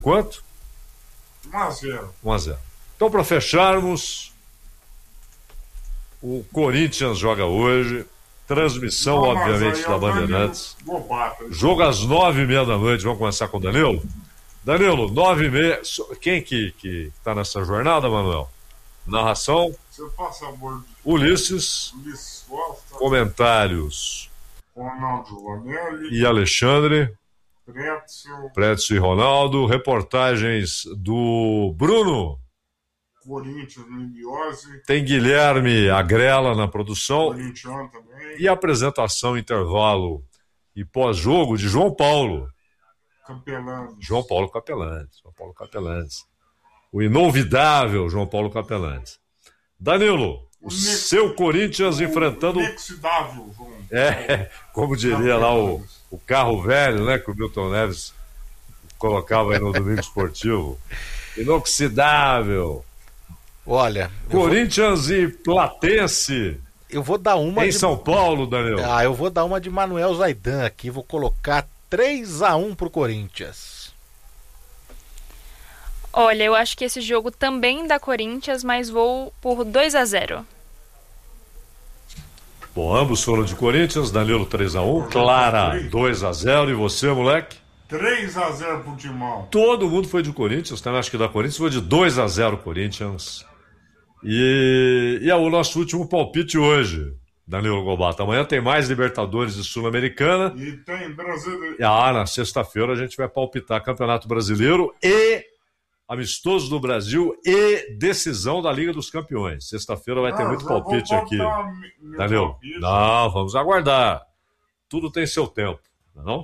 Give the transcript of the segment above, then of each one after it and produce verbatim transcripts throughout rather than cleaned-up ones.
Quanto? um a zero. um a zero. Então, para fecharmos, o Corinthians joga hoje. Transmissão, Não, obviamente, da Bandeirantes. Jogo às nove e meia da noite. Vamos começar com o Danilo? Danilo, nove e meia. Quem que, que tá nessa jornada, Manuel? Narração. Você faz favor de... Ulisses. Ulisses Costa. Comentários. Ronaldo Vanelli. E Alexandre. Prétzio. Prétzio e Ronaldo. Reportagens do Bruno. Corinthians, Lindiose. Tem Guilherme Agrela na produção. Corintiano também. E apresentação, intervalo e pós-jogo de João Paulo. Capelães. João Paulo Capelães. João Paulo Capelães. O inovidável João Paulo Capelães. Danilo, o, o seu Nex... Corinthians o enfrentando... O inoxidável, João. É, como diria lá o, o carro velho, né, que o Milton Neves colocava aí no Domingo Esportivo. Inoxidável. Olha... Corinthians vou... e Platense... Eu vou dar uma em de... São Paulo, Danilo. Ah, eu vou dar uma de Manuel Zaidan aqui. Vou colocar três a um pro Corinthians. Olha, eu acho que esse jogo também dá Corinthians, mas vou por dois a zero. Bom, ambos foram de Corinthians. Danilo três a um. Clara dois a zero. E você, moleque? três a zero pro Timão. Todo mundo foi de Corinthians, também acho que da Corinthians foi de dois a zero Corinthians. E, e é o nosso último palpite hoje, Danilo Gobato. Amanhã tem mais Libertadores e Sul-Americana. E tem Brasileiro. Ah, na sexta-feira a gente vai palpitar Campeonato Brasileiro e Amistoso do Brasil e decisão da Liga dos Campeões. Sexta-feira vai ter ah, muito palpite aqui. Danilo, palpite. Não, vamos aguardar. Tudo tem seu tempo, não é não?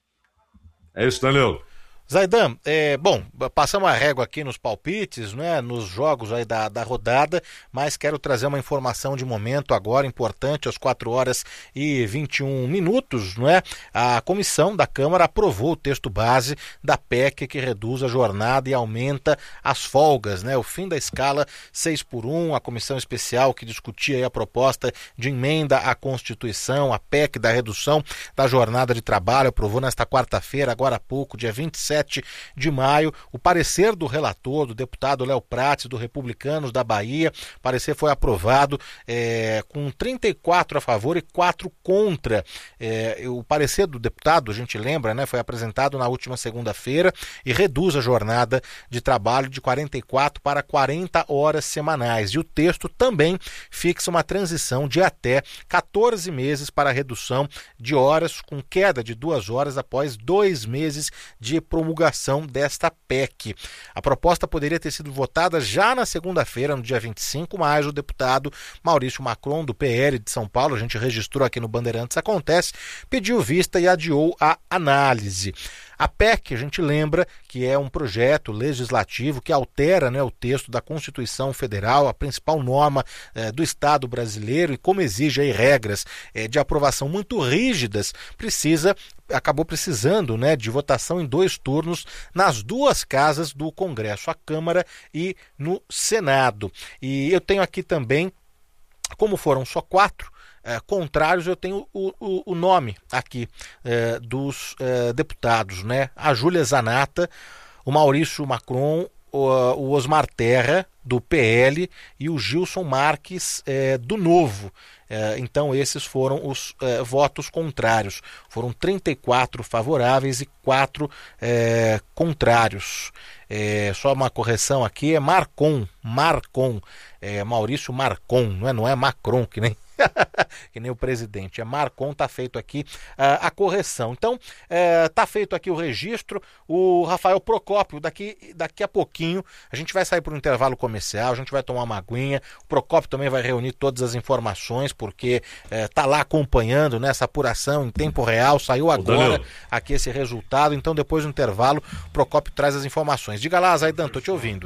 É isso, Danilo. Zaidan, é, bom, passamos a régua aqui nos palpites, né, nos jogos aí da, da rodada, mas quero trazer uma informação de momento agora importante, às quatro horas e vinte e um minutos, não é? A comissão da Câmara aprovou o texto base da P E C que reduz a jornada e aumenta as folgas, né? O fim da escala seis por um, a comissão especial que discutia aí a proposta de emenda à Constituição, a P E C da redução da jornada de trabalho, aprovou nesta quarta-feira, agora há pouco, dia vinte e sete de maio, o parecer do relator, do deputado Léo Prates, do Republicanos da Bahia. O parecer foi aprovado é, com trinta e quatro a favor e quatro contra. É, o parecer do deputado, a gente lembra, né, foi apresentado na última segunda-feira e reduz a jornada de trabalho de quarenta e quatro para quarenta horas semanais. E o texto também fixa uma transição de até quatorze meses para a redução de horas, com queda de duas horas após dois meses de promulgação desta P E C. A proposta poderia ter sido votada já na segunda-feira, no dia vinte e cinco, mas o deputado Maurício Macron, do P L de São Paulo, a gente registrou aqui no Bandeirantes Acontece, pediu vista e adiou a análise. A P E C, a gente lembra que é um projeto legislativo que altera, né, o texto da Constituição Federal, a principal norma eh, do Estado brasileiro, e como exige aí regras eh, de aprovação muito rígidas, precisa acabou precisando, né, de votação em dois turnos nas duas casas do Congresso, a Câmara e no Senado. E eu tenho aqui também, como foram só quatro É, contrários, eu tenho o, o, o nome aqui é, dos é, deputados, né? A Júlia Zanata, o Maurício Macron, o, o Osmar Terra, do P L, e o Gilson Marques, é, do Novo. É, então esses foram os é, votos contrários. Foram trinta e quatro favoráveis e quatro é, contrários. É, só uma correção aqui, é Marcon, Marcon, é, Maurício Marcon, não é, não é Macron, que nem que nem o presidente, é Marcon. Tá feito aqui uh, a correção. Então, uh, tá feito aqui o registro. O Rafael Procópio, daqui, daqui a pouquinho, a gente vai sair para um intervalo comercial, a gente vai tomar uma aguinha. O Procópio também vai reunir todas as informações, porque uh, tá lá acompanhando nessa apuração em tempo real. Saiu agora aqui esse resultado. Então, depois do intervalo, o Procópio traz as informações. Diga lá, Zaidan, tô te ouvindo.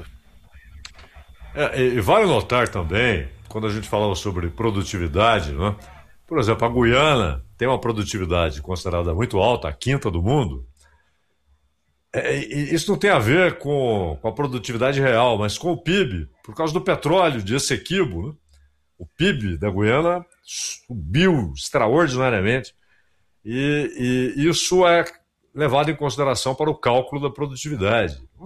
É, e vale notar também, quando a gente falava sobre produtividade, né? Por exemplo, a Guiana tem uma produtividade considerada muito alta, a quinta do mundo. É, isso não tem a ver com, com a produtividade real, mas com o P I B, por causa do petróleo de Essequibo, né? O P I B da Guiana subiu extraordinariamente. E, e isso é levado em consideração para o cálculo da produtividade.